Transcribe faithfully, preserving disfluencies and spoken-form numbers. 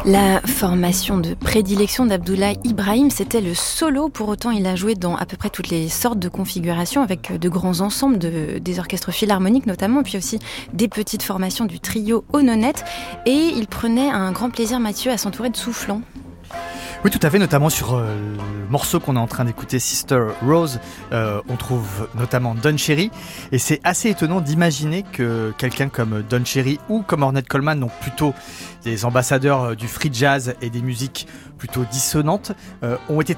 La formation de prédilection d'Abdoulaye Ibrahim, c'était le solo. Pour autant, il a joué dans à peu près toutes les sortes de configurations, avec de grands ensembles, de, des orchestres philharmoniques notamment, puis aussi des petites formations du trio Ononette. Et il prenait un grand plaisir, Mathieu, à s'entourer de soufflants. Oui, tout à fait, notamment sur euh, le morceau qu'on est en train d'écouter, Sister Rose, euh, on trouve notamment Don Cherry, et c'est assez étonnant d'imaginer que quelqu'un comme Don Cherry ou comme Ornette Coleman, donc plutôt des ambassadeurs du free jazz et des musiques plutôt dissonantes, euh, ont été